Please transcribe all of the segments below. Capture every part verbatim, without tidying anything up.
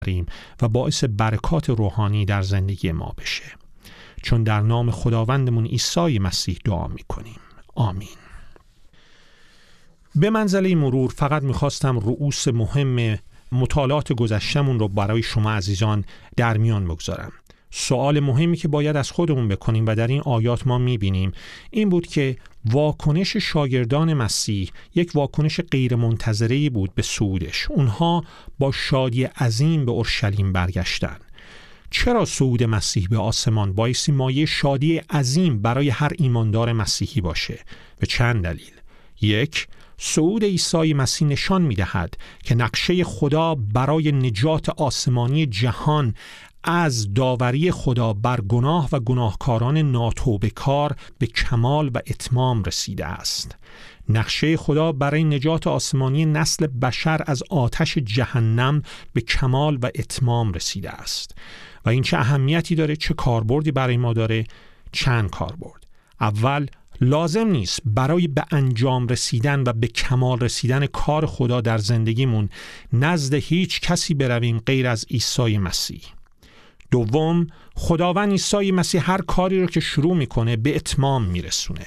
و باعث برکات روحانی در زندگی ما بشه. چون در نام خداوندمون عیسی مسیح دعا میکنیم. آمین. به منزله مرور فقط میخواستم رؤوس مهم مطالعات گذشتمون رو برای شما عزیزان در میان بگذارم. سوال مهمی که باید از خودمون بکنیم و در این آیات ما میبینیم این بود که واکنش شاگردان مسیح یک واکنش غیر منتظره‌ای بود به صعودش. اونها با شادی عظیم به اورشلیم برگشتن. چرا صعود مسیح به آسمان بایستی مایه شادی عظیم برای هر ایماندار مسیحی باشه؟ به چند دلیل. یک، صعود عیسی مسیح نشان می‌دهد که نقشه خدا برای نجات آسمانی جهان از داوری خدا بر گناه و گناهکاران ناتوبه‌کار به کمال و اتمام رسیده است. نقشه خدا برای نجات آسمانی نسل بشر از آتش جهنم به کمال و اتمام رسیده است. و این چه اهمیتی داره، چه کاربردی برای ما داره؟ چند کاربرد. اول، لازم نیست برای به انجام رسیدن و به کمال رسیدن کار خدا در زندگیمون نزد هیچ کسی برویم غیر از عیسی مسیح. دوم، خداوند عیسی مسیح هر کاری رو که شروع میکنه به اتمام میرسونه.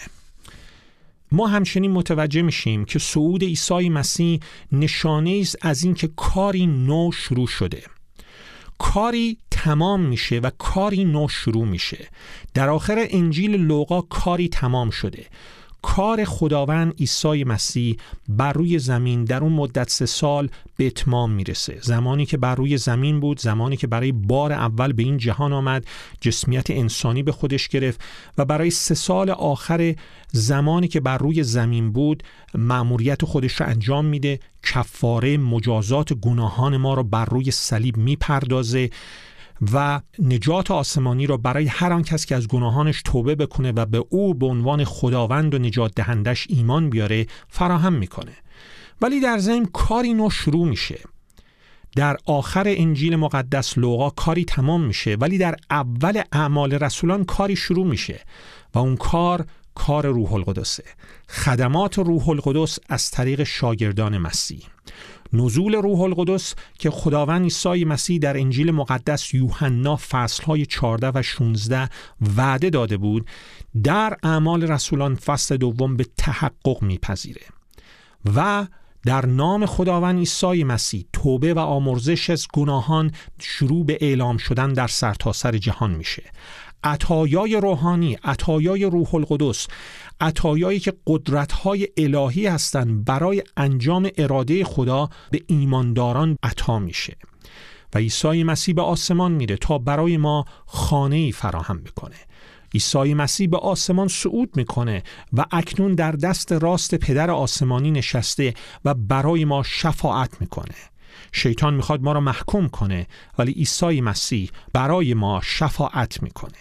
ما همچنین متوجه میشیم که صعود عیسی مسیح نشانه است از این که کاری نو شروع شده. کاری تمام میشه و کاری نو شروع میشه. در آخر انجیل لوقا کاری تمام شده. کار خداوند عیسی مسیح بر روی زمین در اون مدت سه سال به اتمام میرسه. زمانی که بر روی زمین بود، زمانی که برای بار اول به این جهان آمد، جسمیت انسانی به خودش گرفت و برای سه سال آخر زمانی که بر روی زمین بود مأموریت خودش رو انجام میده. کفاره مجازات گناهان ما رو بر روی صلیب میپردازه و نجات آسمانی را برای هر آن کس که از گناهانش توبه بکنه و به او به عنوان خداوند و نجات دهندش ایمان بیاره فراهم میکنه. ولی در ضمن کاری نو شروع میشه. در آخر انجیل مقدس لوقا کاری تمام میشه، ولی در اول اعمال رسولان کاری شروع میشه و اون کار کار روح القدسه. خدمات روح القدس از طریق شاگردان مسیح. نزول روح القدس که خداوند عیسی مسیح در انجیل مقدس یوحنا فصلهای چهارده و شانزده وعده داده بود، در اعمال رسولان فصل دوم به تحقق میپذیره و در نام خداوند عیسی مسیح توبه و آمرزش از گناهان شروع به اعلام شدن در سرتاسر جهان میشه. عطایای روحانی، عطایای روح القدس، عطایایی که قدرت‌های الهی هستند برای انجام اراده خدا به ایمانداران عطا میشه و عیسی مسیح به آسمان میره تا برای ما خانه‌ای فراهم بکنه. عیسی مسیح به آسمان صعود میکنه و اکنون در دست راست پدر آسمانی نشسته و برای ما شفاعت میکنه. شیطان میخواد ما را محکوم کنه، ولی عیسی مسیح برای ما شفاعت میکنه.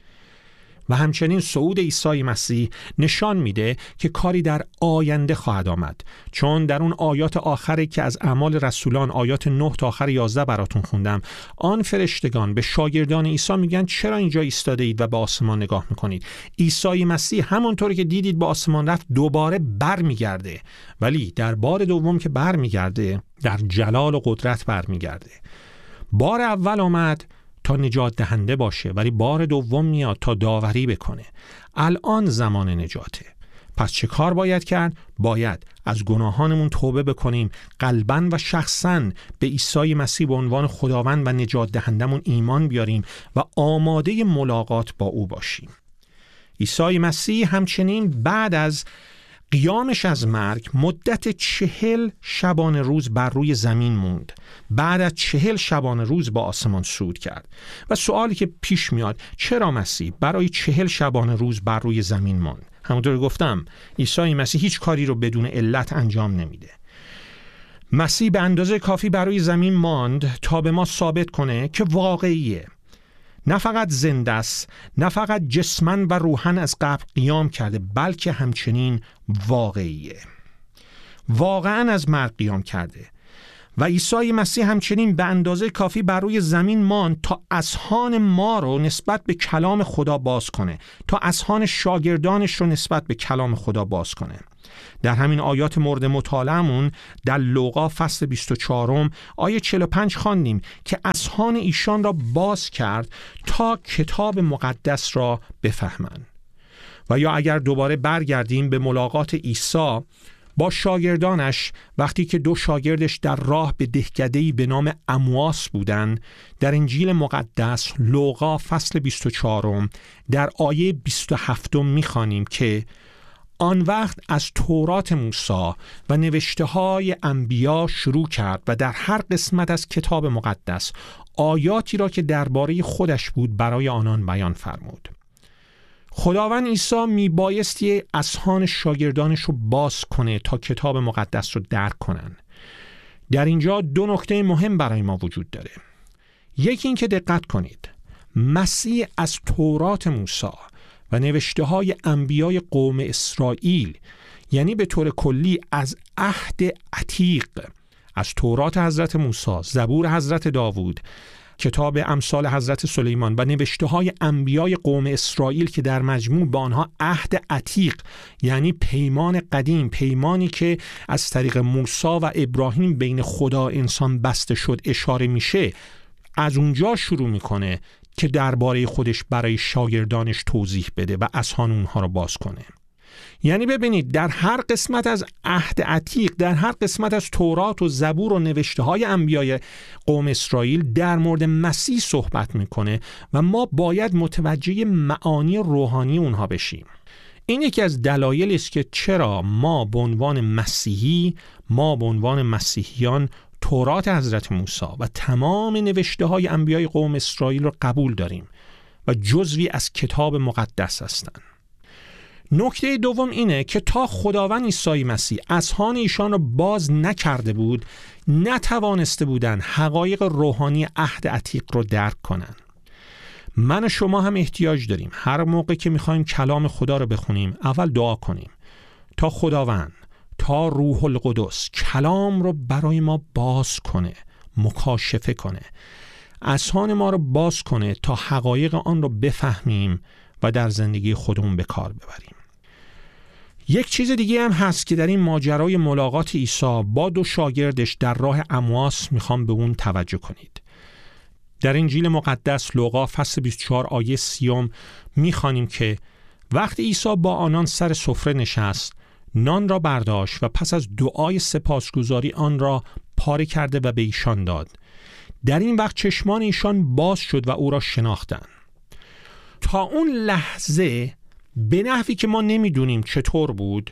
و همچنین صعود عیسی مسیح نشان میده که کاری در آینده خواهد آمد، چون در اون آیات آخری که از اعمال رسولان آیات نه تا آخر یازده براتون خوندم، آن فرشتگان به شاگردان عیسی میگن چرا اینجا ایستاده اید و به آسمان نگاه میکنید؟ عیسی مسیح همونطوری که دیدید به آسمان رفت دوباره بر میگرده، ولی در بار دوم که بر میگرده در جلال و قدرت بر میگرده. بار اول آمد تا نجات دهنده باشه، ولی بار دوم میاد تا داوری بکنه. الان زمان نجاته. پس چه کار باید کرد؟ باید از گناهانمون توبه بکنیم، قلباً و شخصاً به عیسی مسیح به عنوان خداوند و نجات دهندمون ایمان بیاریم و آماده ملاقات با او باشیم. عیسی مسیح همچنین بعد از قیامش از مرگ مدت چهل شبانه روز بر روی زمین موند. بعد از چهل شبانه روز با آسمان صعود کرد. و سوالی که پیش میاد، چرا مسیح برای چهل شبانه روز بر روی زمین موند؟ همونطور گفتم عیسی مسیح هیچ کاری رو بدون علت انجام نمیده. مسیح به اندازه کافی برای زمین ماند تا به ما ثابت کنه که واقعیه. نه فقط زنده است، نه فقط جسماً و روحاً از قبر قیام کرده، بلکه همچنین واقعیه. واقعاً از مرگ قیام کرده و عیسی مسیح همچنین به اندازه کافی بر روی زمین ماند تا اذهان ما رو نسبت به کلام خدا باز کنه، تا اذهان شاگردانش رو نسبت به کلام خدا باز کنه. در همین آیات مورد مطالعه‌مون در لوقا فصل بیست و چهار آیه چهل و پنج خواندیم که اذهان ایشان را باز کرد تا کتاب مقدس را بفهمند. و یا اگر دوباره برگردیم به ملاقات عیسی با شاگردانش وقتی که دو شاگردش در راه به دهکده‌ای به نام امواس بودن، در انجیل مقدس لوقا فصل بیست و چهار در آیه بیست و هفت می‌خوانیم که آن وقت از تورات موسی و نوشته های انبیا شروع کرد و در هر قسمت از کتاب مقدس آیاتی را که درباره خودش بود برای آنان بیان فرمود. خداوند عیسی میبایستی اذهان شاگردانش رو باز کنه تا کتاب مقدس رو درک کنن. در اینجا دو نکته مهم برای ما وجود داره. یکی این که دقت کنید، مسیح از تورات موسی و نوشته های انبیای قوم اسرائیل، یعنی به طور کلی از عهد عتیق، از تورات حضرت موسی، زبور حضرت داوود، کتاب امثال حضرت سلیمان و نوشته های انبیای قوم اسرائیل که در مجموع به آنها عهد عتیق یعنی پیمان قدیم، پیمانی که از طریق موسی و ابراهیم بین خدا و انسان بسته شد اشاره میشه، از اونجا شروع میکنه که درباره خودش برای شاگردانش توضیح بده و اذهان اونها رو باز کنه. یعنی ببینید در هر قسمت از عهد عتیق، در هر قسمت از تورات و زبور و نوشته های انبیای قوم اسرائیل در مورد مسیح صحبت میکنه و ما باید متوجه معانی روحانی اونها بشیم. این یکی از دلایلی است که چرا ما به عنوان مسیحی، ما به عنوان مسیحیان تورات حضرت موسی و تمام نوشته های انبیای قوم اسرائیل رو قبول داریم و جزوی از کتاب مقدس هستند. نکته دوم اینه که تا خداوند عیسی مسیح اذهان ایشان را باز نکرده بود، نتوانسته بودن حقایق روحانی عهد عتیق رو درک کنن. من و شما هم احتیاج داریم هر موقع که میخوایم کلام خدا رو بخونیم اول دعا کنیم تا خداوند، تا روح القدس کلام رو برای ما باز کنه، مکاشفه کنه، اذهان ما رو باز کنه تا حقایق آن رو بفهمیم و در زندگی خودمون به کار ببریم. یک چیز دیگه هم هست که در این ماجرای ملاقات عیسی با دو شاگردش در راه امواس میخوام به اون توجه کنید. در انجیل مقدس لوقا فصل بیست و چهار آیه سی میخوانیم که وقتی عیسی با آنان سر سفره نشست، نان را برداشت و پس از دعای سپاسگزاری آن را پاره کرده و به ایشان داد. در این وقت چشمان ایشان باز شد و او را شناختند. تا اون لحظه به نحوی که ما نمیدونیم چطور بود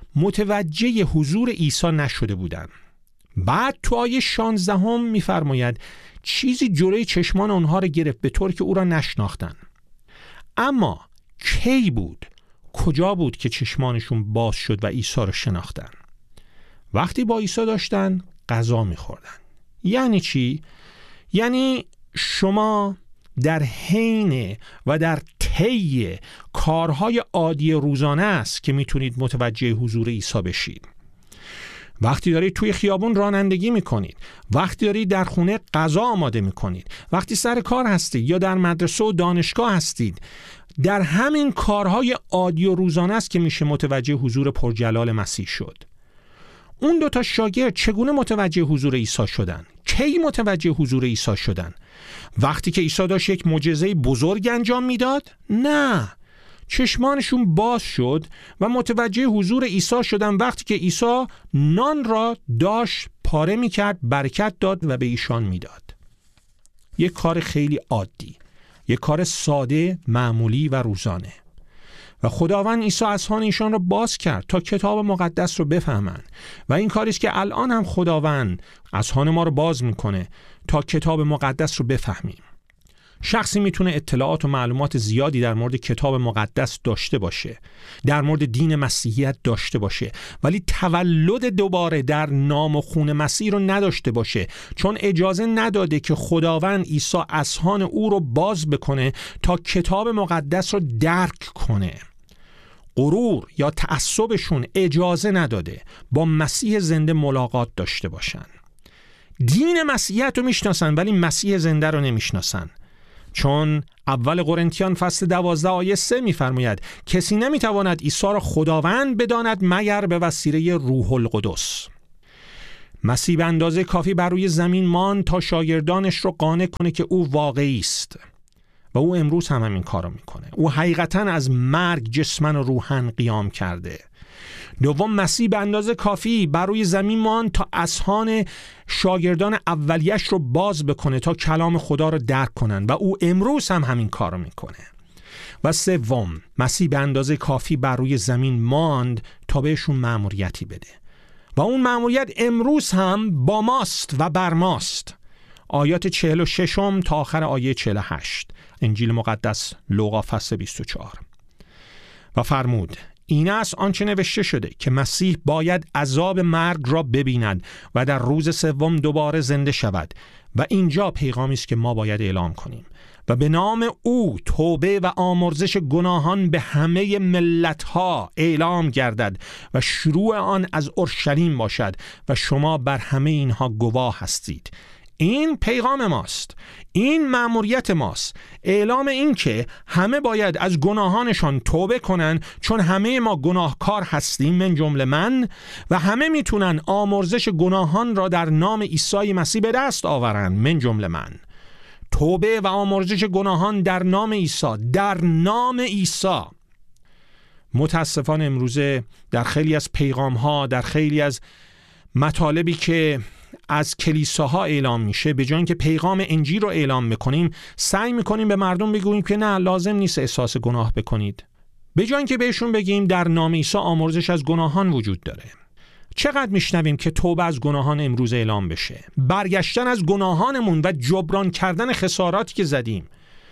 متوجه حضور عیسی نشده بودند. بعد تو آیه شانزده هم میفرماید چیزی جلوی چشمان اونها را گرفت به طور که او را نشناختند. اما کی بود، کجا بود که چشمانشون باز شد و عیسی را شناختند؟ وقتی با عیسی داشتن غذا میخوردن. یعنی چی؟ یعنی شما در حین و در طی کارهای عادی روزانه است که میتونید متوجه حضور عیسی بشید. وقتی دارید توی خیابون رانندگی میکنید، وقتی دارید در خونه غذا آماده میکنید، وقتی سر کار هستید یا در مدرسه و دانشگاه هستید، در همین کارهای عادی و روزانه است که میشه متوجه حضور پرجلال مسیح شد. اون دو تا شاگرد چگونه متوجه حضور عیسی شدن؟ کی متوجه حضور عیسی شدن؟ وقتی که عیسی داشت یک معجزه بزرگ انجام میداد؟ نه، چشمانشون باز شد و متوجه حضور عیسی شدن وقتی که عیسی نان را داشت پاره میکرد، برکت داد و به ایشان میداد. یک کار خیلی عادی، یک کار ساده، معمولی و روزانه. و خداوند عیسی اذهان ایشان را باز کرد تا کتاب مقدس رو بفهمند و این کاری است که الان هم خداوند اذهان ما رو باز میکنه تا کتاب مقدس رو بفهمیم. شخصی میتونه اطلاعات و معلومات زیادی در مورد کتاب مقدس داشته باشه، در مورد دین مسیحیت داشته باشه، ولی تولد دوباره در نام و خون مسیح رو نداشته باشه، چون اجازه نداده که خداوند عیسی اذهان او رو باز بکنه تا کتاب مقدس رو درک کنه. غرور یا تعصبشون اجازه نداده با مسیح زنده ملاقات داشته باشن. دین مسیحیت رو میشناسن ولی مسیح زنده رو نمیشناسن. چون اول قرنتیان فصل دوازده آیه سه میفرماید کسی نمیتواند عیسی را خداوند بداند مگر به وسیله روح القدس. مسیح به اندازه کافی بر روی زمین ماند تا شاگردانش رو قانع کنه که او واقعی است و او امروز هم همین کارو میکنه. او حقیقتاً از مرگ جسمن و روحن قیام کرده. دوم، مسیح به اندازه کافی بر روی زمین ماند تا اذهان شاگردان اولیش رو باز بکنه تا کلام خدا رو درک کنن و او امروز هم همین کارو میکنه. و سوم، مسیح به اندازه کافی بر روی زمین ماند تا بهشون مأموریتی بده و اون مأموریت امروز هم با ماست و بر ماست. آیات چهل و شش تا آخر آیه چهل و هشت انجیل مقدس لوقا فصل بیست و چهار. و فرمود این است آنچه نوشته شده که مسیح باید عذاب مرگ را ببیند و در روز سوم دوباره زنده شود. و اینجا پیغامی است که ما باید اعلام کنیم و به نام او توبه و آمرزش گناهان به همه ملت‌ها اعلام گردد و شروع آن از اورشلیم باشد و شما بر همه اینها گواه هستید. این پیغام ماست، این مأموریت ماست، اعلام این که همه باید از گناهانشان توبه کنن، چون همه ما گناهکار هستیم من جمله من، و همه میتونن آمرزش گناهان را در نام عیسی مسیح به دست آورن من جمله من. توبه و آمرزش گناهان در نام عیسی، در نام عیسی. متاسفانه امروزه در خیلی از پیغام ها، در خیلی از مطالبی که از کلیساها اعلام میشه، به جای اینکه پیغام انجیل رو اعلام میکنیم سعی میکنیم به مردم بگوییم که نه، لازم نیست احساس گناه بکنید. به جای اینکه بهشون بگیم در نام عیسی آمرزش از گناهان وجود داره. چقدر میشنویم که توبه از گناهان امروز اعلام بشه، برگشتن از گناهانمون و جبران کردن خساراتی که زدیم.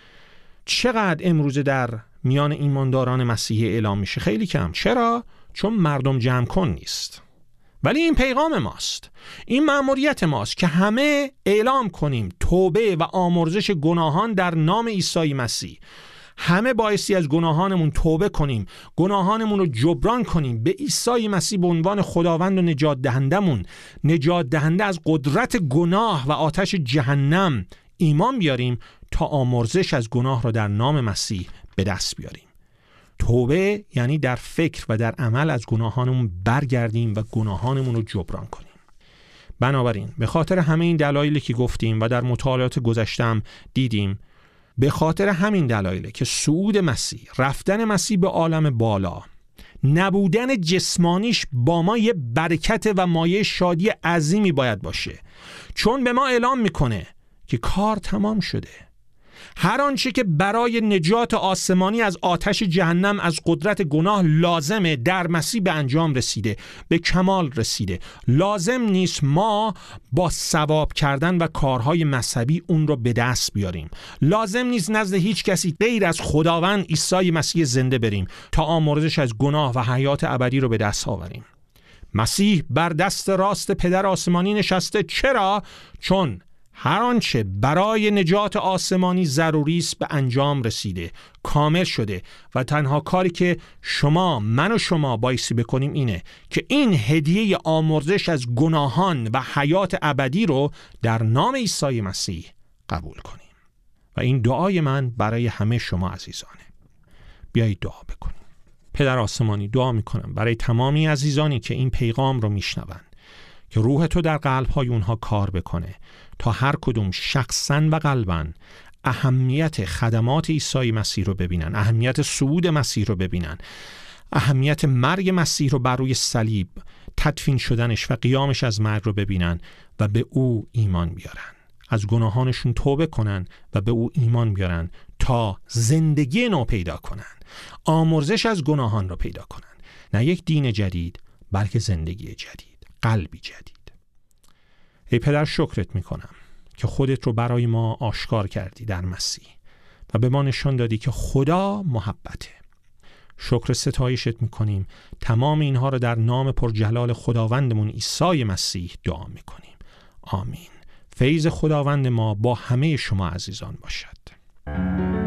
چقدر امروز در میان ایمانداران مسیحی اعلام میشه؟ خیلی کم. چرا؟ چون مردم جمع کن نیست. ولی این پیغام ماست، این مأموریت ماست که همه اعلام کنیم توبه و آمرزش گناهان در نام عیسی مسیح. همه بایستی از گناهانمون توبه کنیم، گناهانمون رو جبران کنیم، به عیسی مسیح به عنوان خداوند و نجات دهندمون، نجات دهنده از قدرت گناه و آتش جهنم ایمان بیاریم تا آمرزش از گناه رو در نام مسیح به دست بیاریم. توبه یعنی در فکر و در عمل از گناهانمون برگردیم و گناهانمون رو جبران کنیم. بنابراین به خاطر همه این دلایلی که گفتیم و در مطالعات گذشتم دیدیم، به خاطر همین دلایله که صعود مسیح، رفتن مسیح به عالم بالا، نبودن جسمانیش با ما یه برکت و مایه شادی عظیمی باید باشه، چون به ما اعلام میکنه که کار تمام شده. هر آنچه که برای نجات آسمانی از آتش جهنم، از قدرت گناه لازمه، در مسیح به انجام رسیده، به کمال رسیده. لازم نیست ما با ثواب کردن و کارهای مذهبی اون رو به دست بیاریم. لازم نیست نزد هیچ کسی غیر از خداوند عیسی مسیح زنده بریم تا آمرزش از گناه و حیات ابدی رو به دست آوریم. مسیح بر دست راست پدر آسمانی نشسته. چرا؟ چون هر آنچه برای نجات آسمانی ضروری است به انجام رسیده، کامل شده، و تنها کاری که شما، من و شما بایستی بکنیم اینه که این هدیه آمرزش از گناهان و حیات ابدی رو در نام عیسی مسیح قبول کنیم. و این دعای من برای همه شما عزیزانه. بیایید دعا بکنیم. پدر آسمانی، دعا میکنم برای تمامی عزیزانی که این پیغام رو میشنون که روح تو در قلب‌های اونها کار بکنه تا هر کدوم شخصاً و قلباً اهمیت خدمات عیسی مسیح رو ببینن، اهمیت صعود مسیح رو ببینن، اهمیت مرگ مسیح رو بر روی صلیب، تدفین شدنش و قیامش از مرگ رو ببینن و به او ایمان بیارن، از گناهانشون توبه کنن و به او ایمان بیارن تا زندگی نو پیدا کنن، آمرزش از گناهان رو پیدا کنن. نه یک دین جدید، بلکه زندگی جدید، قلبی جدید. ای پدر، شکرت میکنم که خودت رو برای ما آشکار کردی در مسیح و به ما نشان دادی که خدا محبته. شکر ستایشت میکنیم. تمام اینها رو در نام پرجلال خداوندمون عیسی مسیح دعا میکنیم. آمین. فیض خداوند ما با همه شما عزیزان باشد.